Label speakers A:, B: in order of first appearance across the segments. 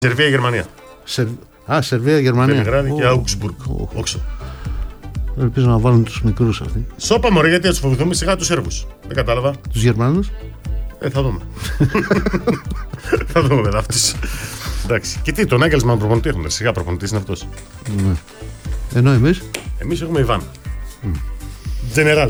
A: Σερβία-Γερμανία.
B: Σερβία-Γερμανία.
A: Βελιγράδι και Augsburg.
B: Ελπίζω να βάλουν τους μικρούς αυτοί.
A: Σόπα μωρέ, γιατί να τους φοβηθούμε σιγά τους Σέρβους. Δεν κατάλαβα.
B: Τους Γερμανούς.
A: Θα δούμε. Θα δούμε μετά αυτούς. Εντάξει. Και τι, τον Άγγελσμαν προπονητή έχουμε. Σιγά προπονητής είναι αυτός.
B: Ναι. Ενώ εμείς.
A: Εμείς έχουμε Ιβάν. General.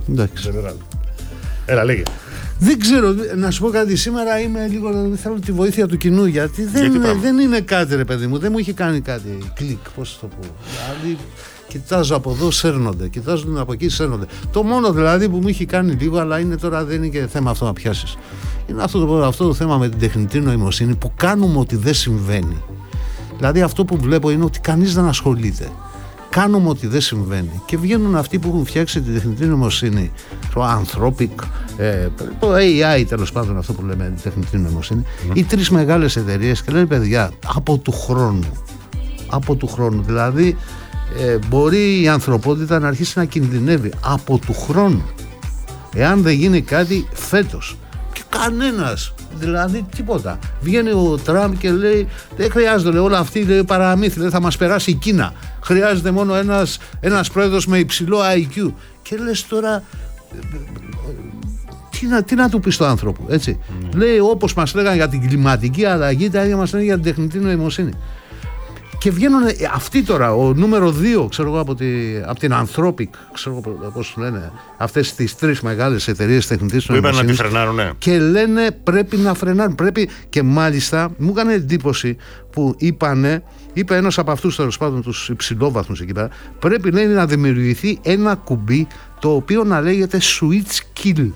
A: Έλα, λέγε.
B: Δεν ξέρω, να σου πω κάτι. Σήμερα είμαι λίγο. Θέλω τη βοήθεια του κοινού. Γιατί δεν είναι κάτι, ρε παιδί μου. Δεν μου έχει κάνει κάτι κλικ. Πώς το πω. Δηλαδή, κοιτάζω από εδώ, σέρνονται. Κοιτάζουν από εκεί, σέρνονται. Το μόνο δηλαδή που μου έχει κάνει λίγο, αλλά είναι τώρα δεν είναι και θέμα αυτό να πιάσεις. Είναι αυτό το θέμα με την τεχνητή νοημοσύνη που κάνουμε ότι δεν συμβαίνει. Δηλαδή, αυτό που βλέπω είναι ότι κανείς δεν ασχολείται. Κάνουμε ότι δεν συμβαίνει και βγαίνουν αυτοί που έχουν φτιάξει την τεχνητή νοημοσύνη, το Anthropic, το AI, τέλος πάντων, αυτό που λέμε την τεχνητή νοημοσύνη, οι τρεις μεγάλες εταιρείες, και λένε παιδιά, από του χρόνου, δηλαδή μπορεί η ανθρωπότητα να αρχίσει να κινδυνεύει από του χρόνου, εάν δεν γίνει κάτι φέτος. Και κανένας, δηλαδή τίποτα. Βγαίνει ο Τραμπ και λέει δεν χρειάζεται, λέει, όλα αυτή λέει, παραμύθι, λέει, θα μας περάσει η Κίνα. Χρειάζεται μόνο ένας πρόεδρος με υψηλό IQ. Και λες τώρα τι να του πει στο άνθρωπο, έτσι. Λέει όπως μας λέγανε για την κλιματική αλλαγή, τα ίδια μας λένε για την τεχνητή νοημοσύνη. Και βγαίνουν αυτοί τώρα, ο νούμερο 2, ξέρω εγώ, από την Anthropic, ξέρω εγώ πώς λένε, αυτές τις τρεις μεγάλες εταιρείες τεχνητής νοημοσύνης.
A: Που είπαν να τη φρενάρουν, ναι.
B: Και λένε πρέπει να φρενάρουν. Και μάλιστα μου έκανε εντύπωση που είπε ένας από αυτούς, τέλος πάντων, τους υψηλόβαθμους εκεί πέρα, πρέπει, λέει, να δημιουργηθεί ένα κουμπί το οποίο να λέγεται switch kill.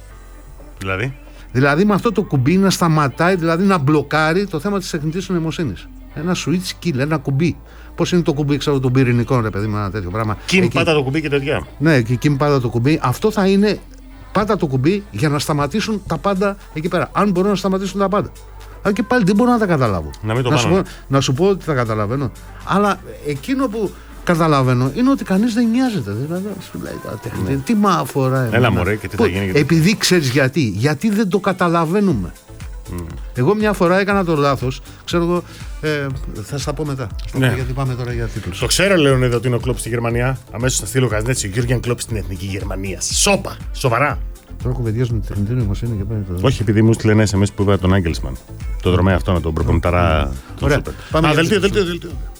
B: Δηλαδή με αυτό το κουμπί να σταματάει, δηλαδή να μπλοκάρει το θέμα της τεχνητής νοημοσύνης. Ένα switch kill, ένα κουμπί. Πώς είναι το κουμπί, ξέρω, των πυρηνικών, ρε παιδί, με ένα τέτοιο πράγμα.
A: Πάτα το κουμπί και τέτοια. Ναι,
B: και πάτα το κουμπί. Αυτό θα είναι πάτα το κουμπί για να σταματήσουν τα πάντα εκεί πέρα. Αν μπορούν να σταματήσουν τα πάντα. Αλλά και πάλι δεν μπορώ να τα καταλάβω. Να σου πω ότι τα καταλαβαίνω. Αλλά εκείνο που καταλαβαίνω είναι ότι κανείς δεν νοιάζεται. Δηλαδή, σου λέει τα τεχνητή. Τι με αφορά.
A: Έλα, μωρέ, και τι θα γίνει.
B: Επειδή ξέρεις γιατί. Γιατί δεν το καταλαβαίνουμε. Εγώ μια φορά έκανα το λάθος. Ξέρω εγώ. Θα στα πω μετά. Γιατί πάμε τώρα για τίτλους.
A: Το ξέρω, Λεωνίδα, ότι είναι ο Κλόπ στη Γερμανία. Αμέσως θα στείλω γαζνέτσι ο Γιούργεν Κλόπ στην Εθνική Γερμανία. Σόπα! Σοβαρά!
B: Τώρα κουβεντιάζουμε τη τεχνητή νοημοσύνη και πάει.
A: Όχι, επειδή μου στείλε SMS που είπα τον Άγγελσμαν. Το δρομέα αυτό να τον προπονηταρά.
B: Ωραία.
A: Δελτίο.